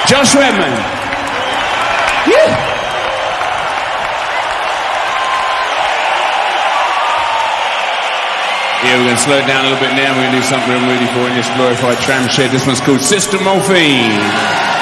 Josh Redman. Yeah. Yeah, we're going to slow it down a little bit now. We're going to do something real moody for you in this glorified tram shed. This one's called Sister Morphine.